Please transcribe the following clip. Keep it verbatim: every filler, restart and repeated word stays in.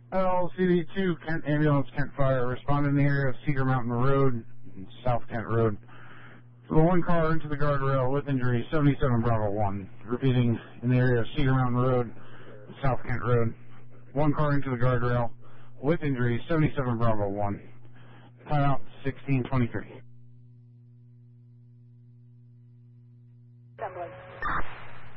L C D two, Kent Ambulance, Kent Fire, respond in the area of Cedar Mountain Road, South Kent Road. So the one car into the guardrail with injury, seventy-seven Bravo one. Repeating, in the area of Cedar Mountain Road, South Kent Road. One car into the guardrail with injury, seventy-seven Bravo one. Timeout, sixteen twenty-three.